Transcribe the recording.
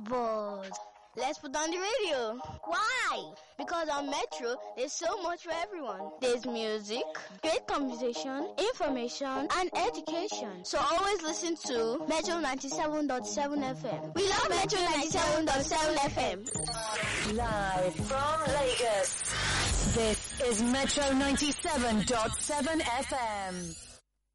But let's put on the radio. Why? Because on Metro, there's so much for everyone. There's music, great conversation, information, and education. So always listen to Metro 97.7 FM. We love Metro 97.7 FM. Live from Lagos, this is Metro 97.7 FM.